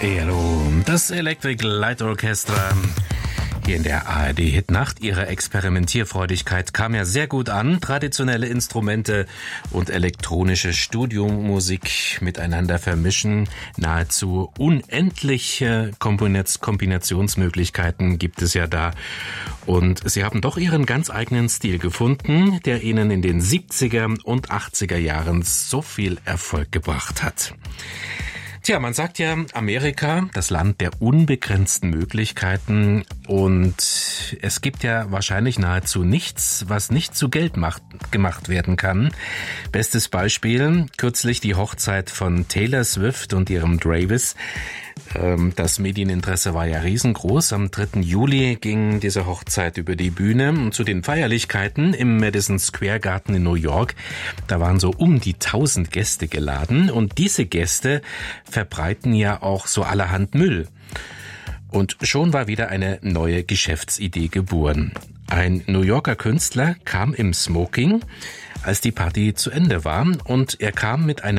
Hallo, das Electric Light Orchestra hier in der ARD Hitnacht. Ihre Experimentierfreudigkeit kam ja sehr gut an. Traditionelle Instrumente und elektronische Studiomusik miteinander vermischen. Nahezu unendliche Kombinationsmöglichkeiten gibt es ja da. Und Sie haben doch Ihren ganz eigenen Stil gefunden, der Ihnen in den 70er und 80er Jahren so viel Erfolg gebracht hat. Tja, man sagt ja, Amerika, das Land der unbegrenzten Möglichkeiten, und es gibt ja wahrscheinlich nahezu nichts, was nicht zu Geld gemacht werden kann. Bestes Beispiel, kürzlich die Hochzeit von Taylor Swift und ihrem Travis. Das Medieninteresse war ja riesengroß. Am 3. Juli ging diese Hochzeit über die Bühne, und zu den Feierlichkeiten im Madison Square Garden in New York, da waren so um die 1000 Gäste geladen, und diese Gäste verbreiten ja auch so allerhand Müll. Und schon war wieder eine neue Geschäftsidee geboren. Ein New Yorker Künstler kam im Smoking, als die Party zu Ende war, und er kam mit einer